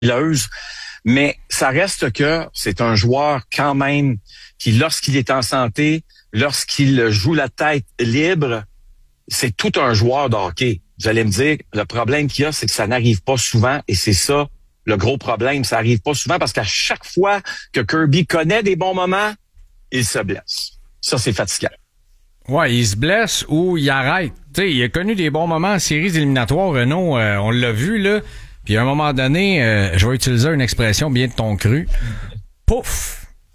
mais ça reste que c'est un joueur quand même qui, lorsqu'il est en santé, lorsqu'il joue la tête libre, c'est tout un joueur de hockey. Vous allez me dire, le problème qu'il y a, c'est que ça n'arrive pas souvent, et c'est ça le gros problème. Ça arrive pas souvent parce qu'à chaque fois que Kirby connaît des bons moments, il se blesse. Ça, c'est fatigant. Ouais, il se blesse ou il arrête. Tu sais, il a connu des bons moments en séries éliminatoires, Renaud, on l'a vu, là. Puis à un moment donné, je vais utiliser une expression bien de ton cru. Pouf!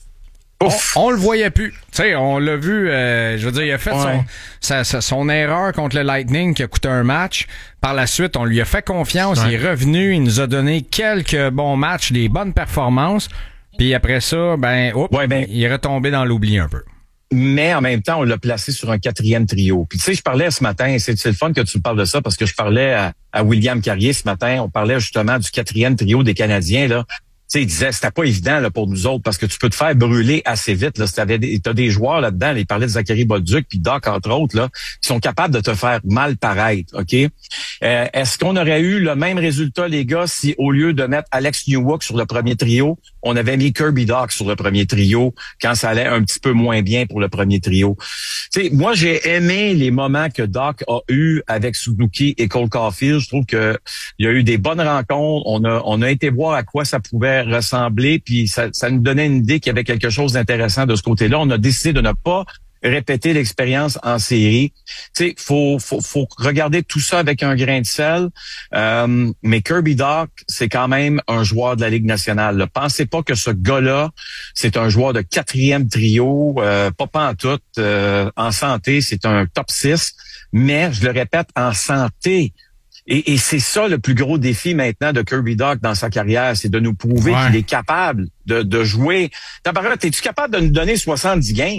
On le voyait plus. Tu sais, on l'a vu, je veux dire, il a fait son erreur contre le Lightning qui a coûté un match. Par la suite, on lui a fait confiance, il est revenu, il nous a donné quelques bons matchs, des bonnes performances. Puis après ça, il est retombé dans l'oubli un peu. Mais en même temps, on l'a placé sur un 4e trio. Puis tu sais, je parlais ce matin, c'est le fun que tu me parles de ça parce que je parlais à William Carrier ce matin, on parlait justement du 4e trio des Canadiens, là. Tu sais, il disait, c'était pas évident là, pour nous autres parce que tu peux te faire brûler assez vite. Là, t'as des joueurs là-dedans, il parlait de Zachary Bolduc puis Doc, entre autres, là, qui sont capables de te faire mal paraître. OK? Est-ce qu'on aurait eu le même résultat, les gars, si au lieu de mettre Alex Newhook sur le premier trio, on avait mis Kirby Dach sur le premier trio quand ça allait un petit peu moins bien pour le premier trio? Tu sais, moi, j'ai aimé les moments que Dach a eu avec Suzuki et Cole Caulfield. Je trouve que il y a eu des bonnes rencontres. On a été voir à quoi ça pouvait ressembler, puis ça nous donnait une idée qu'il y avait quelque chose d'intéressant de ce côté-là. On a décidé de ne pas répéter l'expérience en série. Tu sais, faut regarder tout ça avec un grain de sel. Mais Kirby Dach, c'est quand même un joueur de la Ligue nationale. Là. Pensez pas que ce gars-là, c'est un joueur de 4e trio, pas pantoute. En santé, c'est un top 6. Mais, je le répète, en santé, et c'est ça le plus gros défi maintenant de Kirby Dach dans sa carrière, c'est de nous prouver qu'il est capable de jouer. Es-tu capable de nous donner 70 games?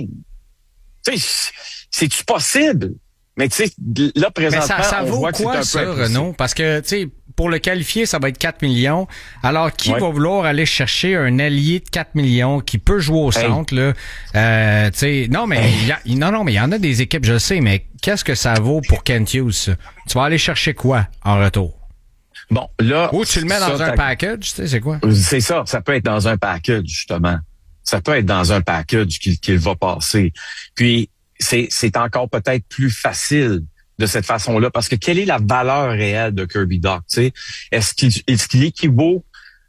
Tu sais, c'est-tu possible? Mais tu sais, là, présentement, ça on vaut voit que quoi, c'est un peu ça, Renaud? Parce que, tu sais, pour le qualifier, ça va être 4 millions. Alors, qui va vouloir aller chercher un allié de 4 millions qui peut jouer au centre, là? Tu sais, non, mais il y en a des équipes, je sais, mais qu'est-ce que ça vaut pour Kent Hughes, ça? Tu vas aller chercher quoi en retour? Bon, là... Ou tu le mets dans un package, tu sais, c'est quoi? C'est ça, ça peut être dans un package, justement. Ça peut être dans un package qu'il va passer. Puis, c'est encore peut-être plus facile de cette façon-là, parce que quelle est la valeur réelle de Kirby Dach? Est-ce qu'il équivaut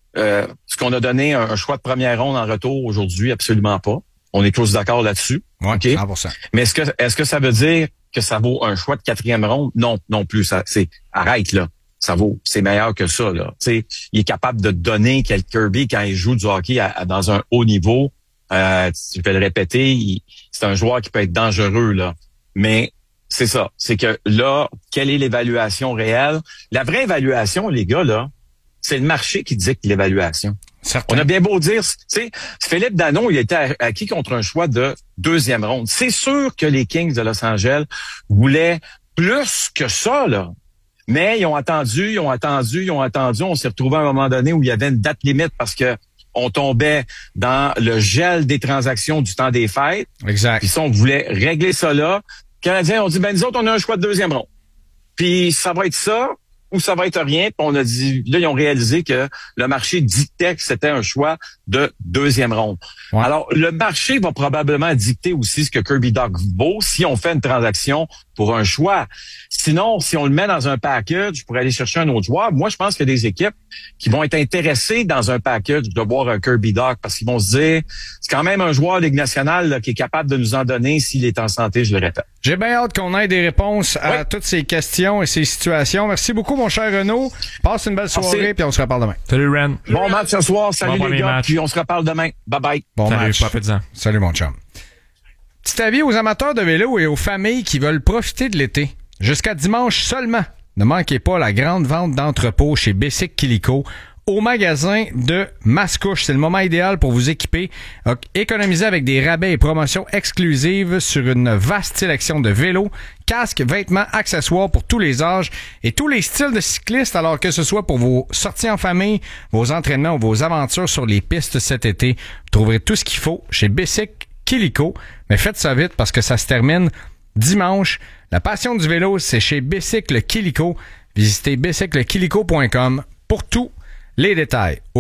ce qu'on a donné un choix de première ronde en retour aujourd'hui? Absolument pas. On est tous d'accord là-dessus. Ouais, okay? 100%. Mais est-ce que ça veut dire que ça vaut un choix de 4e ronde? Non plus. Arrête là. C'est meilleur que ça, là. T'sais, il est capable de donner quel Kirby quand il joue du hockey dans un haut niveau. Je vais le répéter, c'est un joueur qui peut être dangereux, là. Mais c'est ça. C'est que là, quelle est l'évaluation réelle? La vraie évaluation, les gars, là, c'est le marché qui dicte l'évaluation. Certain. On a bien beau dire, tu sais, Philippe Danault, il était acquis contre un choix de 2e ronde. C'est sûr que les Kings de Los Angeles voulaient plus que ça, là. Mais ils ont attendu. On s'est retrouvé à un moment donné où il y avait une date limite parce que on tombait dans le gel des transactions du temps des fêtes. Exact. Puis ça, on voulait régler ça là. Les Canadiens ont dit, nous autres, on a un choix de 2e ronde. Puis ça va être ça ou ça va être rien. Puis on a dit, là, ils ont réalisé que le marché dictait que c'était un choix de 2e ronde. Ouais. Alors, le marché va probablement dicter aussi ce que Kirby Dach vaut si on fait une transaction pour un choix. Sinon, si on le met dans un package pour aller chercher un autre joueur, moi, je pense qu'il y a des équipes qui vont être intéressées dans un package de voir un Kirby Dach parce qu'ils vont se dire, c'est quand même un joueur de Ligue nationale là, qui est capable de nous en donner s'il est en santé, je le répète. J'ai bien hâte qu'on ait des réponses à toutes ces questions et ces situations. Merci beaucoup, mon cher Renaud. Passe une belle soirée, puis on se reparle demain. Salut, Ren. Bon match ce soir. Salut les gars, puis on se reparle demain. Bye-bye. Bon Salut, match. profite-en. Salut, mon chum. Petit avis aux amateurs de vélo et aux familles qui veulent profiter de l'été. Jusqu'à dimanche seulement, ne manquez pas la grande vente d'entrepôt chez Bessic Kilico au magasin de Mascouche. C'est le moment idéal pour vous équiper. Économisez avec des rabais et promotions exclusives sur une vaste sélection de vélos, casques, vêtements, accessoires pour tous les âges et tous les styles de cyclistes, alors que ce soit pour vos sorties en famille, vos entraînements ou vos aventures sur les pistes cet été. Vous trouverez tout ce qu'il faut chez Bessic Kilico. Mais faites ça vite parce que ça se termine dimanche. La passion du vélo, c'est chez Bicycle Kilico. Visitez bicyclekilico.com pour tout. Les détails